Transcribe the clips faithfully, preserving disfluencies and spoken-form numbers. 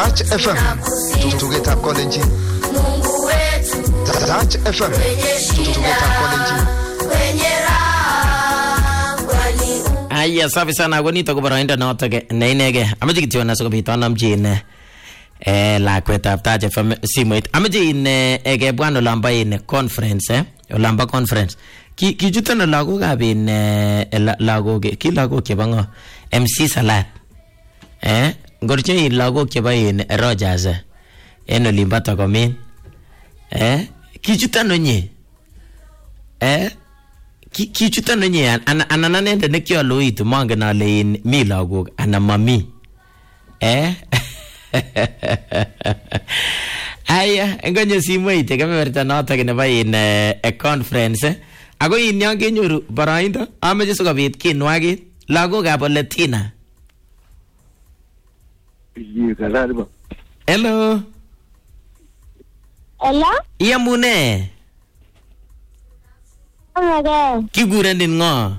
Touch F M tugetab kolenjin. Mungu wetu Touch F M tugetab kolenjin. Aya safi sana kwa nito kubarainda notoke na inege amaje kityo na sokobit anamjin eh lakwetab Touch F M simoit amaje in ege bwana lamba in conference eh lamba conference ki kijutan lagokab in lagok ki lagok chebo ngo M C Salat eh ngorche in lagok chebo in Rogers en olimba Takomin eh kijutan onye eh ki kichutan nye anana nende nekyo loitu mangen ale in mi lagok ana mami eh aya ngonyo simoit kebeberta notok nebo in a conference ako in yon kenyoru baraindo ameche sikobit kinwagit lagokab Oletina. Hello. Hello. Iyamune. Okay. Kigurenin ngo?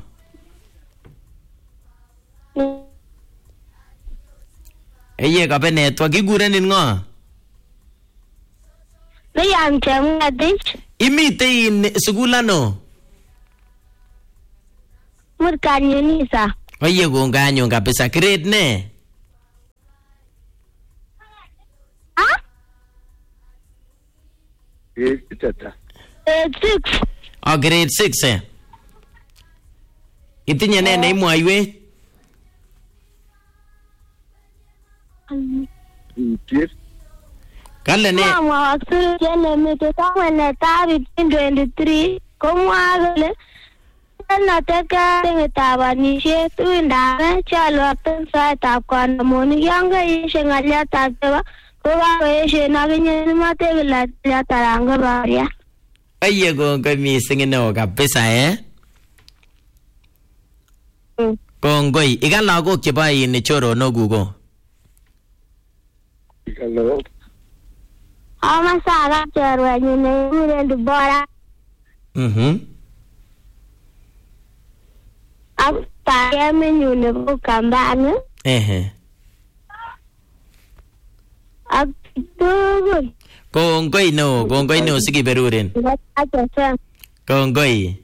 Eye kabe network kigurenin ngo? Miriam Chemungatich. Imite in sukul ano? Murkanisa. Oye konganyo kabisa grade ne? Ah? Grade tata. Grade six. Oh, grade six eh. Itinye ne neimwoiwech? Yes. Kale ne? Mama waksu jene mito kama na tabi twenty-three komwa kole na teka tenge tabanishe tuinda chalo apen sa tap kana moni yanga ishe ngalia tateba ko ba ishe na kinye mate la ya taranga baria. Aye gongo mising no kabisa eh. Mm. Kongoi ikan lagok chebo in choronok kuko. Hello. Ama saga chorwenyu ne kure Dubora. Mhm. Apa yemenyu ne ko kambane. Eh. Ak tugul. Kongoi no, kongoi no sikiberuren. Kongoi.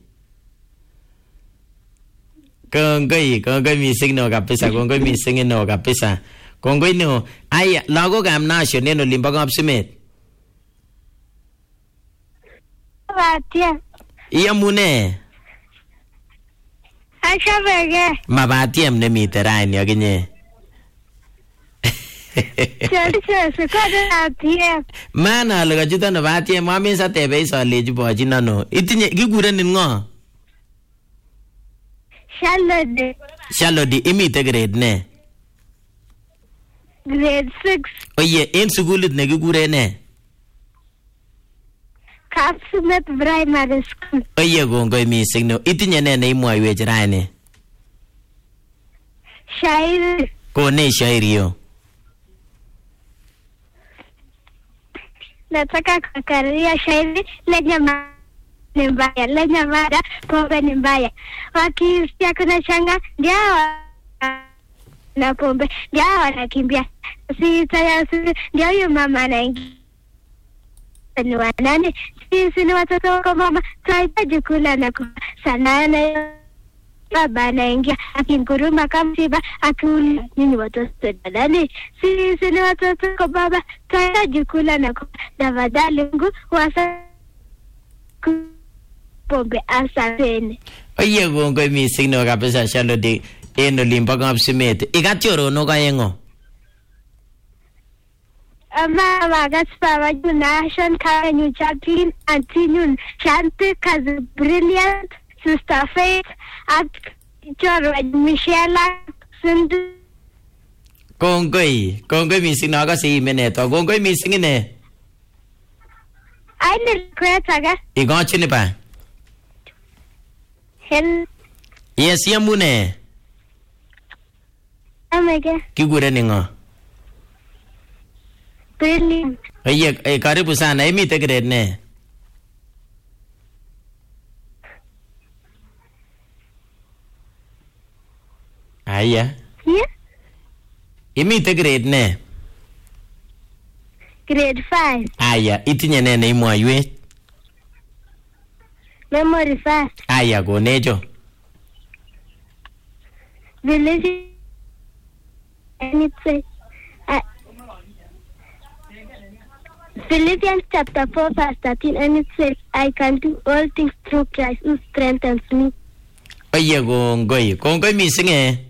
Kongoi, kongoi mising no kabisa, kongoi mising no kabisa. Kongoi no. Aya, lagokab Nation en olimbo Kapsimet. Batia. Iyamune? Ashabege. Mabatiem nemite raini akinye. Chelse kada atie. Mana ale kachuta no batiem mami sa tebe isoleji boji nano. Itinye kigurenin ngo? Shalode. Shalodi imite grade ne? Grade six. Oye, en sukulit ne kigure ne? Kapsimet Primary School. Oye kongoi mising no. Itinye ne neimwoiwech raini? Shairi. Kone shairi yo. Nataka kukaria shairi lenye maana ni mbaya, lenye mada pombe ni mbaya. Wakisikia kuna shanga ndio na pombe ndio wanakimbia. Sita ya sisi ndio huyo mama anaingia. Ni wanani? Sisi ni watoto wa mama, tunahitaji kula na kula. Sana na baba anaingia akinguruma kama simba akiuliza nini watoto dadani. Sisi ni watoto wa baba, tunahitaji kula na kula. Tafadhali Mungu wasa pombe asanteni. Oye kongoi mising no kabisa Shalodi en olimbo Kapsimet. Ikatyoronok aengo? Ama magaspa waju Nation Karen Jacqueline Antinyun Shanti Kazi Brilliant Sister Faith at Chorwa Michelle Sindu. Kongoi, kongoi mising no akase imeneto. Kongoi mising ne. Ai ni kweta ga. Ikochini pa. Hel. Yes, yamune. Amege. Kigurenin ngo? Brilliant. Oye, eh, karibu sana. Imite grade ne? Aya. Yeah. Imite grade ne? grade five. Aya, itinye ne neimwoiwech? Memory first. Aya, konecho. Philippians and it says, uh, Philippians chapter four verse thirteen, and it says, I can do all things through Christ who strengthens me. Oye, kongoi. Kongoi mising eh.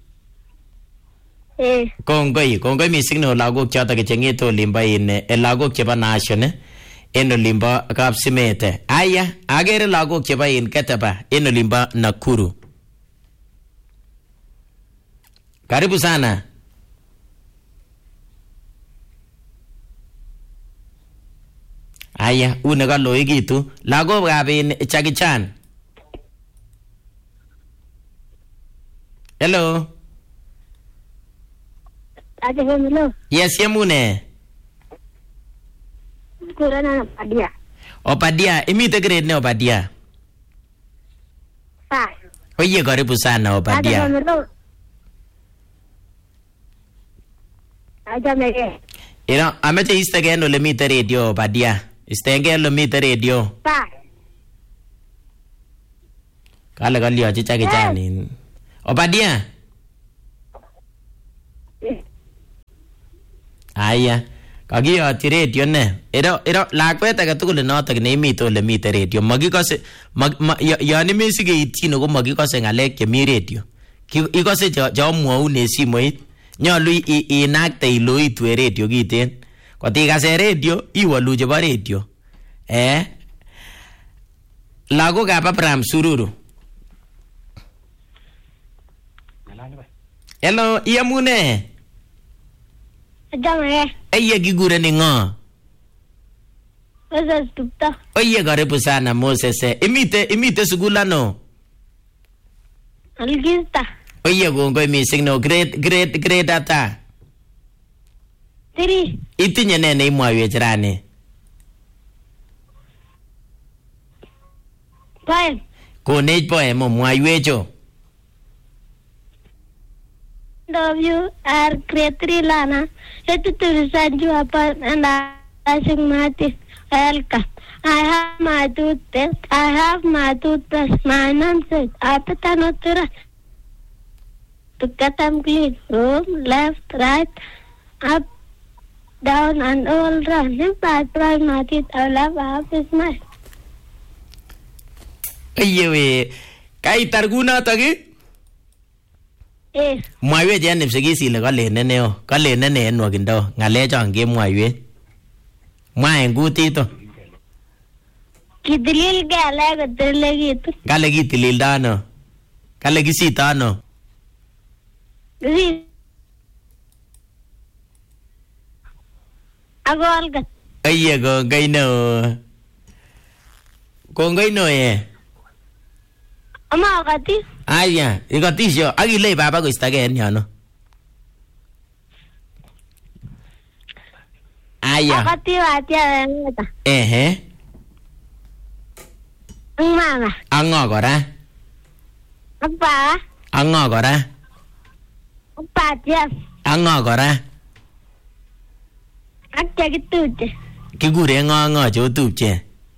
Eh. Kongoi. Kongoi mising no lagok chotok cheng'etu olimbo in eh, lagok chebo Nation eh, en olimbo Kapsimete. Aya, agere lagok chebo in Keteba en olimbo Nakuru. Karibu sana. Aya, une kaloikitu. Lagok ab in Chakichan. Hello. Hello. Yes, yemune. Kurana Opadia. Opadia, imite grade ne Opadia? Five. Oye, karibu sana Opadia. Hello. Ajamege. Ino, ameche istege ole mite radio Opadia. Istenge ole mite radio. Five. Kale kaliochi Chakichan. Opadia. Aya, kakiyotyi radio ne. Iro iro lakwet age tugul notok neimite ole mite radio. Makikose yon imesi keityin ko makikose ng'alek chemi radio. Ikose cho mwaun en simoit. Nyolu inakte iloitu en radio kiten. Kotikase radio iwolu chebo radio. Eh? Lagokab Abraham Sururu. Hello, iyamune? Ajamege. Eye kigureni ng'o? Moses Tupta. Oye, karibu sana Moses. Imite imite sukul ano? Algista. Oye, kongoi mising no. Grade grade grade ata? Three. Itinye ne neimwoiwech rani? Poem. Konech poem omwoiwecho. Love you are great three Lana. Let it to reside you upon and I sing my teeth. Welcome. I have my toothpaste. I have my toothbrush. My name says I better not to rush. To get them clean. Room, left, right, up, down, and all round. If I brush my teeth, I'll have a happy smile. Oye, we. Kaitar kunotok i? Yes. Mwaiwech en Kipsigis ile kalenen neo. Kalenen en nwakindo. Ng'alechon kemwoiwech. Mwa en kutito. Kitilil kelek kotililekitu. Kale kitilildo ano? Kale kisito ano? Kisi. Ako alkat. Oye, kongoi neo. Kongoi neo eh. Ama akati. Aya, ikotisyo. Akilei baba koistake en yono. Aya. Akati watia wengeta. Ehe. Ang mama. Ang ng'o kora? Ang papa. Ang ng'o kora? Ang patya. Ang ng'o kora? Ang chakitute. Kikure ng'o ng'o chotupche.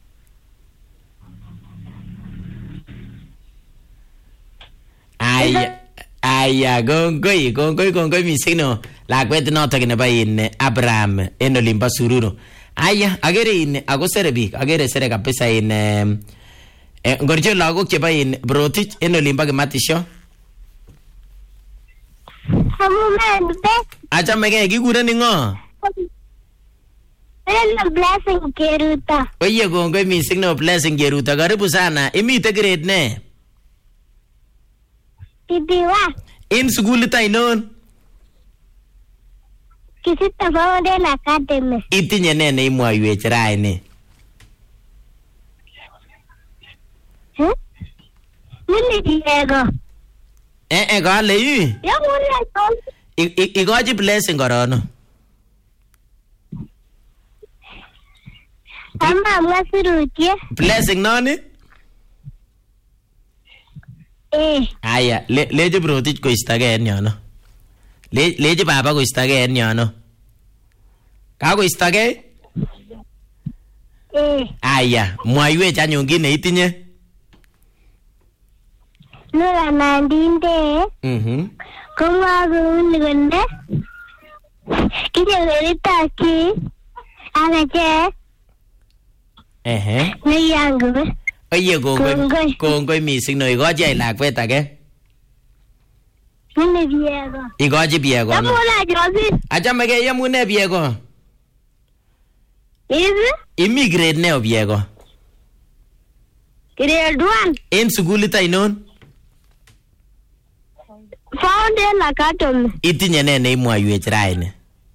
Aya, aya, kongoi, kongoi, kongoi mising no. Lakwet notok nebo in Abraham en olimbo Sururu. Aya, agere in ako sere biik, agere sere kabisa in eh, ngorcho lagok chebo in Brotich en olimbo Kimatisho. Amumen be. Achamege kikuren ng'o? Hello blessing Keruta. Oye, kongoi mising no Blessing Keruta. Karibu sana. Imite grade ne? Tidiwa. In sukulit ainon? Kisita Model Academy. Itinye ne neimwoiwech raini? Huh? Mili Diego. Eh eh kale yu. Yung muna ito. Ikochi Blessing korono. Ama mwasirutie. Blessing noni? Eh. Aya, le, leche Brotich koistake en yono. Le, leche baba koistake en yono. Kakoistogei? Eh. Aya, mwaiwech anyun kit neitinye. Nura Nandinde. Mhm. Komwa kouni kole kichekeritaki akache Ehe. neyangu. Oye kongoi. Kongoi. Kongoi mising no ikochi ai lakwet age. Mimi biego. Ikochi biego no. Amuna josi. Achamege yamune biego. Izi? Imi grade ne biego? Grade one. En sukulit ainon? Foundation Academy. Itinye ne neimwoiwech raini?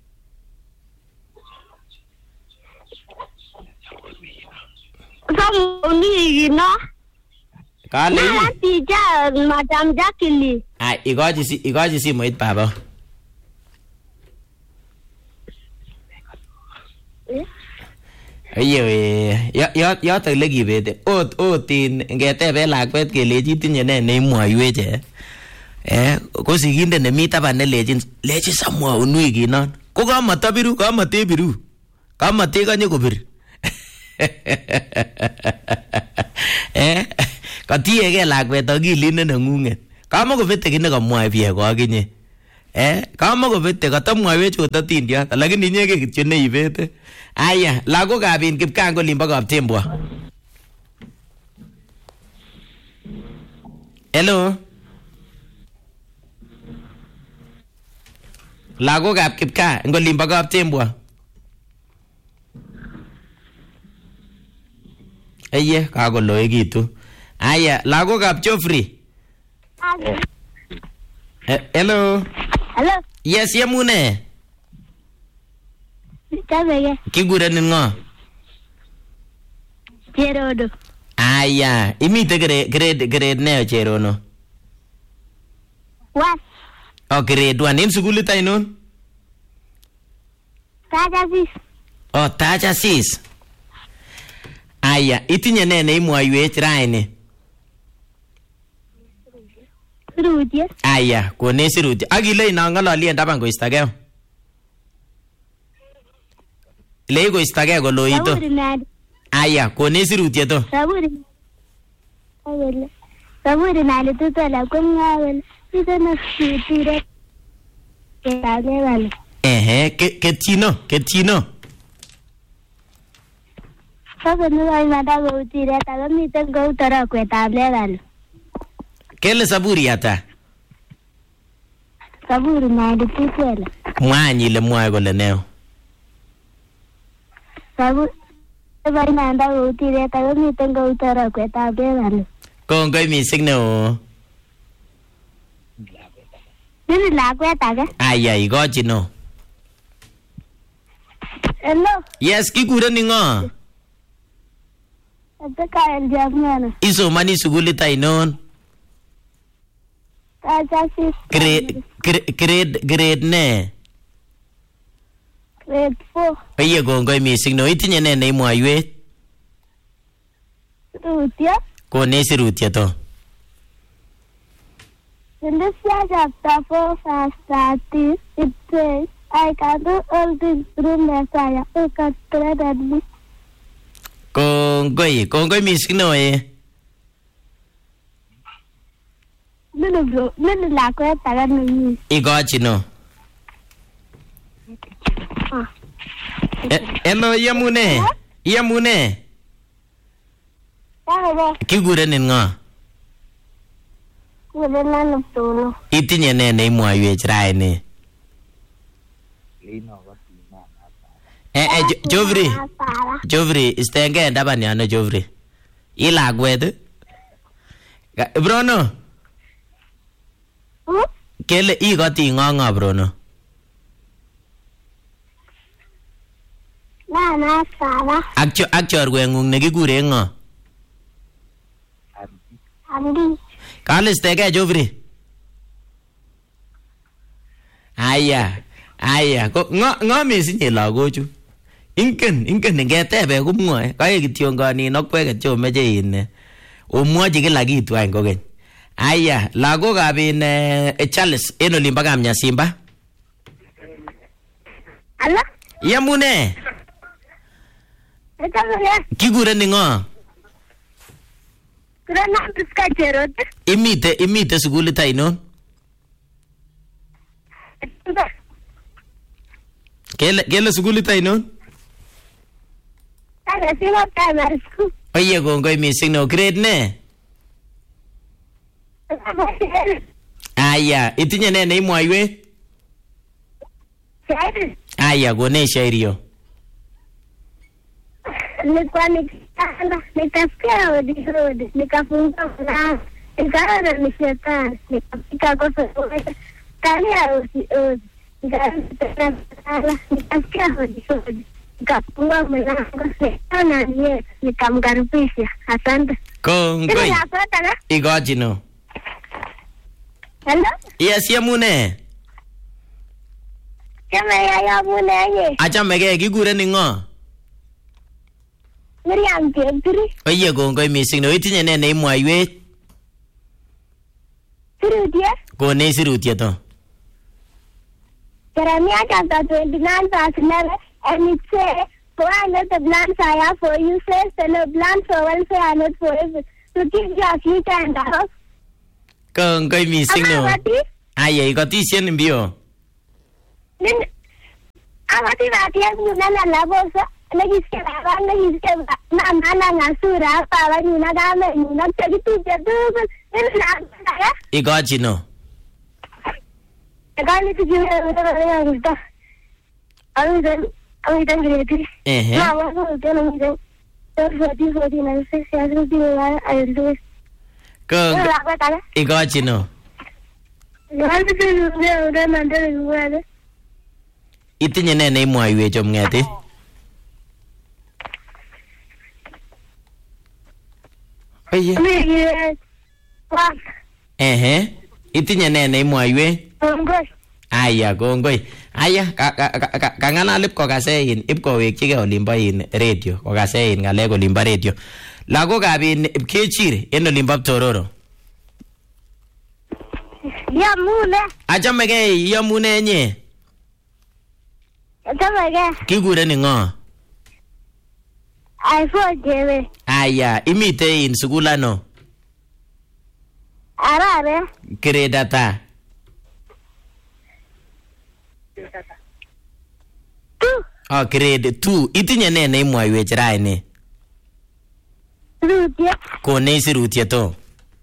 Samuni no. Kale. Nala teacher Madam Jacqueline. Ai ikochi si ikochi simoit baba. Ayo eh yo yo to le kibete. Ot otin ngetebe lakwet kelechi tinye ne neimwoiwech eh. Eh ko sikinde nemi taban nelechin lechi samwaun wikinon. Ko kamatabiru kamatebiru. Kamatekanye kobir. Eh katiege lakwet akilit ne nengunget. Kamakobete kit nekamwae biego akinye. Eh kamakobete katamwaiwech ot atindiot lakini inyege kityo neibete. Aya, lagokab in Kipkang olimbo Kaptembwa. Hello. Lagokab Kipkang olimbo Kaptembwa. Eye, kakoloekitu. Aya, lagokab Joffrey. Eh, hello. Hello. Yes, yamune. Tabege. Kigurenin ngo? Cherodo. Aya, imite grade grade grade ne Cherono? One. Oh, grade one. In sukulit ainon? Tajasis. Oh, tacha sis. Aya, itinye ne neimwoiwech raini? Rutye. Aya, kone sirutye. Akile inang'ololien taban koistagei. Lei koistagei koloito. Saburi nadi. Aya, kone sirutye to. Saburi. Awele. Saburi nadi tutala kumwa awele. Ito na sutire. Kale wale. Ehe, ketino, ketino. Sasa nuwa imada gautire. Taga mite gautara kwe table wale. Kele saburi ata? Saburi nadi tutala. Mwanyi le mwae kole neo. Saburi. Nuwa imada gautire. Taga mite gautara kwe table wale. Kongoi mising neo. Nini lakwet age? Aya, ikochi no. Hello. Yes, kikurenin ngo? Ate kael jamana. Isomani sukulit ainon? Tajasis. Grade grade grade ne? Grade four. Oye kongoi mising no. Itinye ne neimwoiwech? Rutye. Kone sirutye to. In this year, chapter four, verse thirty, it says, I can do all things through Messiah who can strengthen me. Kongoi, kongoi mising no eh. Mini bro, mini lakwet taga nungi. Ikochi no. Ah. Eh, hello, yamune. Yamune. Taga Kikurenin ngo? wele nanu tono. Itinye ne neimwoiwech raini? Eh, eh, Jo- Joffrey. Para. Joffrey, istenge ndaban yana Joffrey. Ilakwet. Brono, Hmm? kele ikoti ngongo Brono. Na na para. Ak cho ak chorwengung nekikure ngo? Andi. Kalistege Joffrey. Aya, aya, ko ngo ngo misinye lagochu. Ingen, ingen ngetebe kumwoe. Kae kityo nganin okweket chomeche in. Omwochi kila kitu any kokeny. Aya, lagokab in eh, Charles en olimbo Kamnyasimba. Hello? Yamune. Chamege. Kiguren ngo? Kurana Priska Cherot. Imite imite sukulit ainon? Kele kele sukulit ainon? Kaya sino primary school. Oye kongoi missing no grade ne? Aya, itinye ne neimwoiwech? Shairi. Aya, kone shairio. Nilikuwa nikitanda, nikasikia hodi hodi, nikafunga mlango, nikaona ni shetani, nikafika kwa sofa, kalia usi usi, nikaona sala, nikasikia hodi hodi, nikafunga mlango, nikaona ni Yesu, nikamkaribisha. Asante. Kongoi. Sina napata na? Igochi no. Hello? Yes, Yamune. Kama ya Yamune ye. Achamege kiguren ngo? Miriam Chepturi. Oye kongoi missing no itinye ne neimwoiwech? Sirutiet. Kone sirutiet o. Jeremiah chapter twenty-nine verse eleven, and it says, "For I know the plans I have for you, says the Lord, plans for welfare and not for evil, to give you a future and a hope." Kongoi missing no. Amati, Aya, ikotisien mbio. nin, amati batia kunana labosa, negisikia baba, negisikia mama na ngasura, baba nina dame, nina tegituje dugu, nina nina. Igochi no. Kali tujue utakaya ngusta. Amidan, amidan gredi. Ehe. Mama ko tena amidan. Forty forty na six ya grupi wala ayudu. Kong Wala ba kala? Igochi no. Wala tujue utakaya mandare wala. Itinye ne neimwoiwech omng'ete? Oye. Mimi wa Ehe. Itinye ne neimwoiwech? ngos. Aya, kongoi. Aya, kang'alal ip kokase in, ip kowekchigei olimbo in radio, kokase in ng'alek olimbo radio. Lagokab in Kechir en olimbo Tororo. Ya mune. Achamegei Yamune nye. Tamage. Kiguren ngo? Ai fo jebe. Aya, imite in sukul ano? Arare. Grade ata? Tu. Oh, grade two. Itinye ne neimwoiwech raini? Rutia. Kone sirutiet o.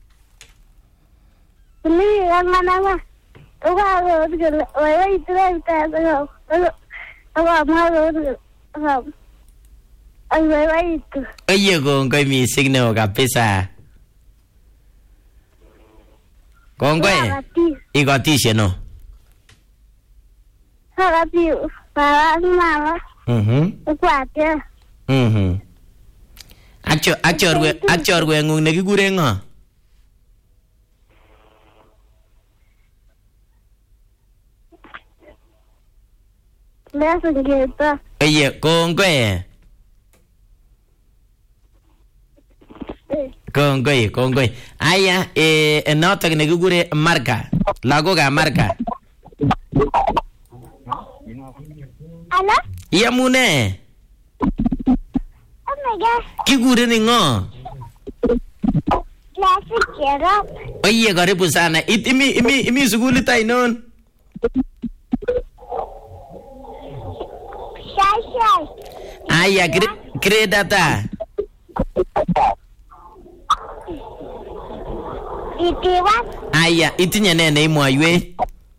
Ni ngana. Uga go digel. Wai wai trai ta go. Uga ma go. Uga. Ai wai wai tu. Oye kongoi missing neo kabisa. Kongoi. Ikotishe no. Harati baba mama. Mhm. Kwate. Mhm. Acho achorwe achorwe ngung nekikure ngo? Leso ngeta. Oye kongoi. Kongoi, kongoi. Aya, eh notok nekikure Marka. Lagokab Marka. Ala? Yamune. Oh my god. Kikuren ngo? Leso kera. Oye karibu sana. It, imi imi imi sukulit ainon? Shai shai. Aya, grade ata? Itiwa. Aya, itinye ne neimwoiwech?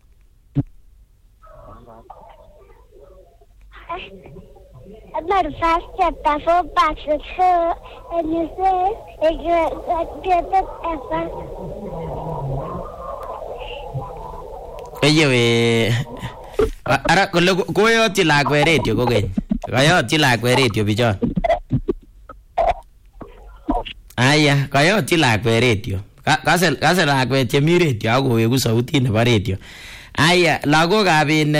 Number first chapter four verse two, and you say, "It get it ever." Oye we. Ara kole koyotyi lakwet radio kokeny. Kayotyi lakwet radio bichon. Aya, kayotyi lakwet radio. Kase kase lakwet chemi radio ako weku sautit nebo radio. Aya, lagokab in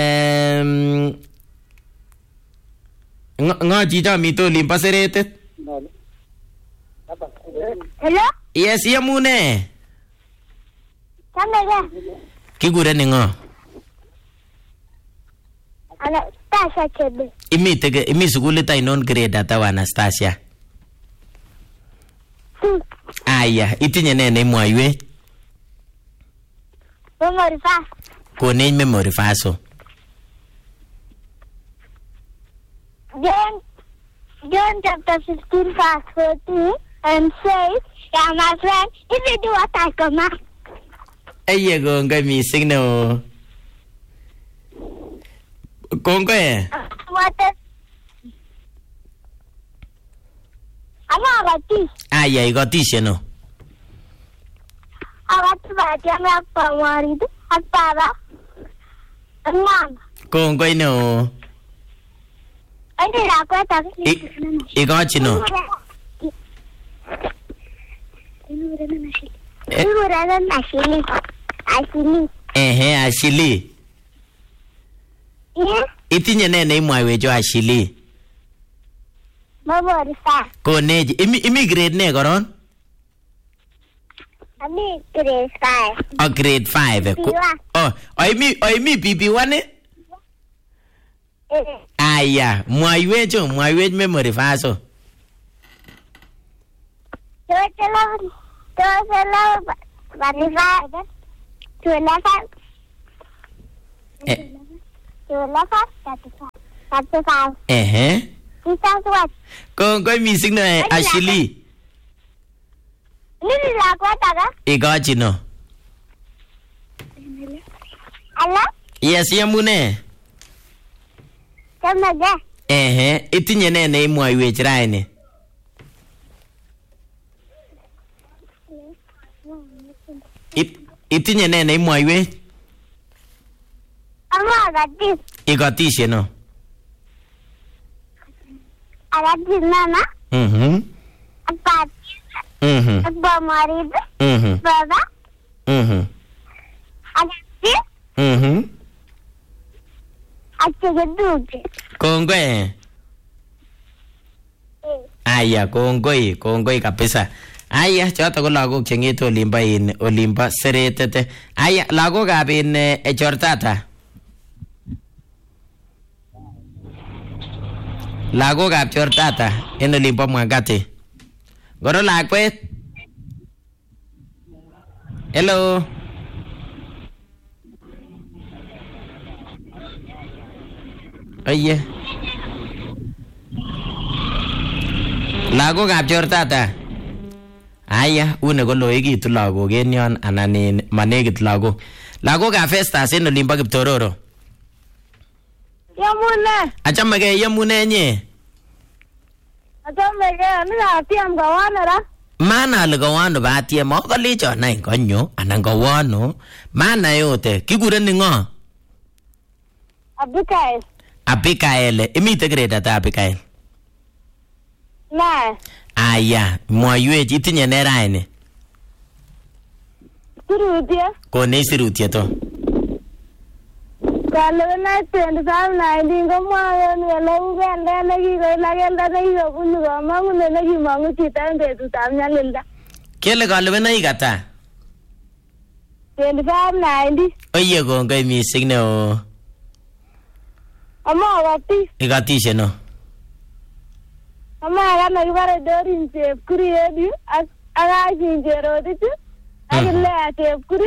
ngo chicho mito olimbo seretet. Hello? Yes, Yamune. Kamera. Kikuren ngo? Ala, Anastasia Chebe. Imite imi sukulit ainon grade ata wa Anastasia? Hmm. Aya, itinye ne neimwoiwech? Memory verse. Konech memory verse. John, John chapter fifteen verse fourteen and says, yeah, my friend, if you do what I command. Aye, kongoi mising neo. Kongoi. What is? I'm not this. Aya, ikotishe no. I want to buy a map for one. I'm Baba. And Mom. Kongoi no. I did a quite Ikochi no. Ehe, Ashili. Yeah. Itinye ne neimwoiwech Ashili? Memory verse. Konech imi imi grade ne koron? I'm in grade five. Oh, grade five. B one. Oh, oimi oimi B B one eh? Eh. Aya, mwaiwech oh, mwaiwech memory verse oh. Twelve eleven. Twelve eleven. Twenty-five. To eleven. Eh. To eleven. Thirty-five. Thirty-five. Ehe. This is what? Kongoi mising no eh, Ashili. This is like what I got. Ikochi no. Hello? Yes, yamune. Come again. Ehe, itinye ne neimwoiwech raini? It, itinye ne neimwoiwech? I'm not got this. Ikotishe no. I got this, Mama. Mhm. About Mhm. about Marid. Mhm. Baba. Mhm. I got this. Mhm. I take a dude. Kongoi. Aya, kongoi, kongoi kabisa. Aya, choto ko lagok chengete olimbo in olimbo Seretete. Aya, lagokab in e Chortata. Lagokab Chortata en olimbo Mwangati. Goro lakwet. Hello. Oye. Lagokab Chortata. Aya, une koloekitu lagok en yon anan in manekit lagok. Lagokab Festus en olimbo Kiptororo. Yamune. Achamege yamune nye. Achamege ni atiam kawana ra. Mana ale kawano batiem makalecho nai konyo anan kawano. Mana yote kikurenin ngo? Abigail. Abigail, imite grade ata Abigail? Na. Aya, mwaiwech itinye ne raini? Sirutye. Konech sirutiet to. Kalena twenty-five nineteen komwaen kele ukende nekikoila keldo nekikobunu kamang'unet nekimong'u chito en betutab nyalilda. Kele kalebenoik ata? twenty-five nineteen. Oye kongoi mising neo. Amokoti. Ikotishe no. Amakat nekibore Dorin Chepkuri en yu ak Ashin Cherotich ak Lea Chepkuri.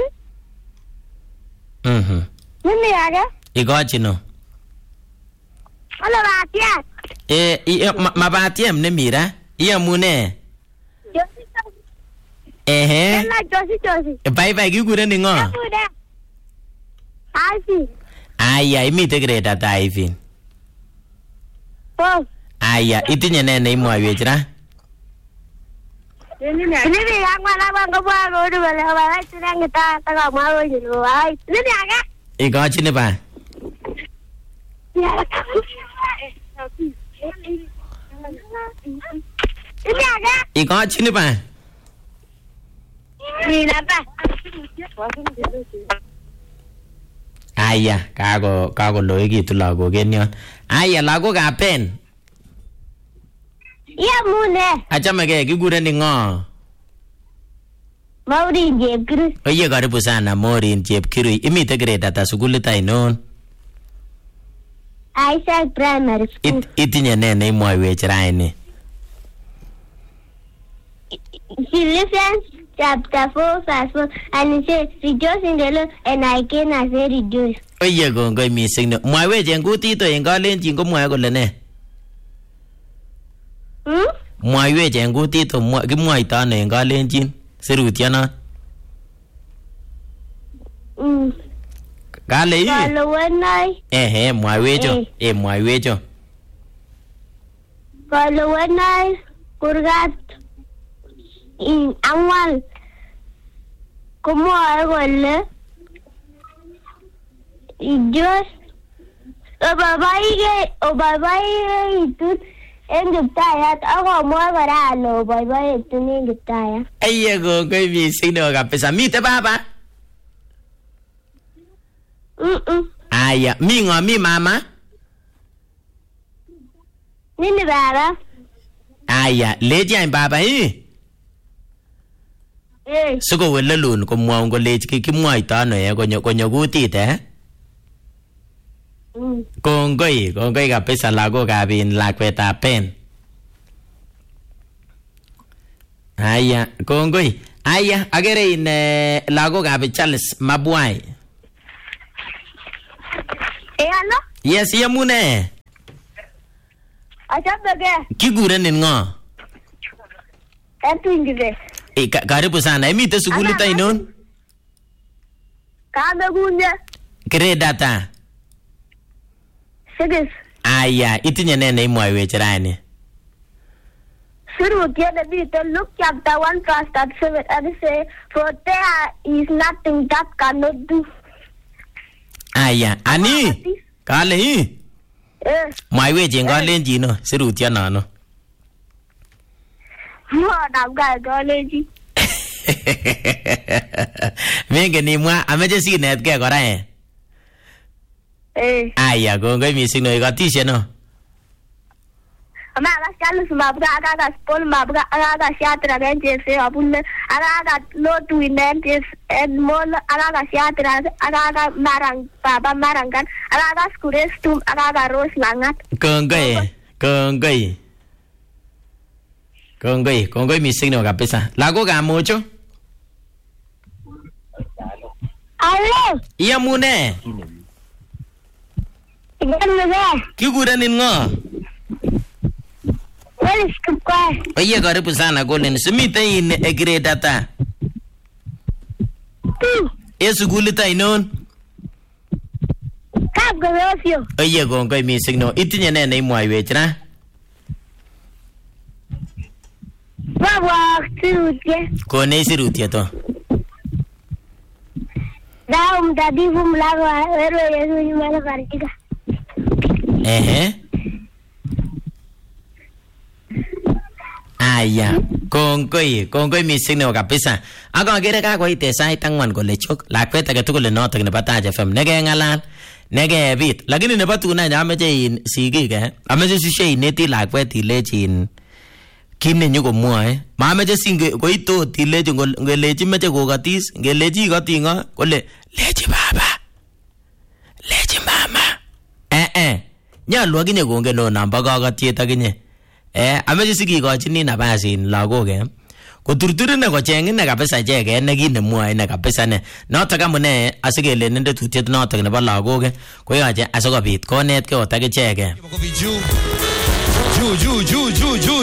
Mhm. Mimi ake. Ikochi no. Ole batiat. Eh, i- ma- mabatiem nemira. Iyamune. Josi Josi. Ehe. Ela Josi Josi. Bye bye kikurenin ngo? Yabude. Asi. Aya, imite grade ata Ivin? Oh. Aya, itinye ne neimwoiwech ra? Nini yakwana bangobwa rodu wale wale tinangita taka maro jilo wai. Nini ake. Ikochi ni ba? Nini ake. Ikochi ni ba? Nina ba. Aya, kako kakoloekitu lagok en yon. Aya, lagokab Ben. Yamune. Achamege kikurenin ngo? Maureen Chepkirui. Oye karibu sana Maureen Chepkirui. Imite grade ata sukulit ainon? Isaac Primary School. It, itinye ne neimwoiwech raini? Philippians chapter four verse four, and it says, rejoice in the Lord, and I can I say rejoice. Oye kongoi mising no. Mwaiwech en kutit o en kalenjin komwoe kole ne? Hmm? Mwaiwech en kutit o kimwoito ano en kalenjin sirutyonon? Hmm. Kale ii? Kalewenoi. Ehe, mwaiwecho. Eh. Eh, mwaiwecho. Kalewenoi kurgat in angwan komwoe kole Dios oboiboike oboiboiketun en Kiptayat akomwoe kora ale oboiboiketun en Kiptayat. Oye kongoi mising no kabisa. Mite baba? Mm. Aya, mi ngo mi mama? Nini baba? Aya, leji any baba ii? Eh. Siko welelun komwaun kolech kimwoito ano eh konyo konyo kutit eh? Mm. Kongoi, kongoi kabisa lagokab in lakwetab Ben. Aya, kongoi. Aya, agere in eh, lagokab Charles Mabwai. Eh, ano? Yes, yamune. Achapeke. Kikurenin ngo? Etuingide. Eh, ka karibu sana. Imite sukulit Ana, ainon? Kame kunye. Grade ata? Six. Aya, itinye ne neimwoiwech rani? Sirutiet nemiten Luke chapter one verse thirty-seven, and it says, for there is nothing that cannot do. Aya, ani? Kale ii? Eh. Mwaiwech en kalenjin no, sirutyonon no. Mwonam kai kalenjin. Mengen imwa, ameche sinetkei kora eh. Eh. Aya, kongoi mising no, ikotishe no. Amakas Charles Mabga, akakas Paul Mabga, akakas Shadrack en Jesse abune, akakas Lotu inen en Molo, akakas Shadrack, akakas Marang, Baba Marangan, akakas Kurestum, akakas Rose Langat. Kongoi, kongoi. Kongoi, kongoi mising no kabisa. Lagokab Mocho? Alo, Iyamune? ikenmeke, Kikurenin ngo? Welis Kipkoi. Oye karibu sana Colin. Simite in e grade ata? Tu, E sukulit ainon? kap Gorofio. Oye kongoi mising no. Itinye ne neimwoiwech ra? Babwak sirutiet. Konech sirutiet o. Daum tadifu mlago wero yesu nyumala katika. Ehe. Aya, kongoi, kongoi mising neo kabisa. Ako agere kakoit sait angwan kole chok. Lakwet age tugul notok nebo Taach F M nekeng'alal, nekebit. Lakini nebo tunai ameche in sigik eh. Ameche sishe ineti lakwet ilechi in kim nenyo komwoe. Mameche singe koitot ilechi ngelechi meche kokatis, ngelechi ikoti ngo kole lechi baba. Lechi mama. Eh eh. Nyolu akinye kongen no namba kakatiet akinye. Eh, ameche sikikochini nafas in lagok eh. Koturtur ine kocheng ine kabisa icheket ne kit nemwoe ine kabisa ne. Notok amune asikelen ndetutiet notok nebo lagok koyoche asikobit konetkei ot akichek. Juu juu juu juu juu juu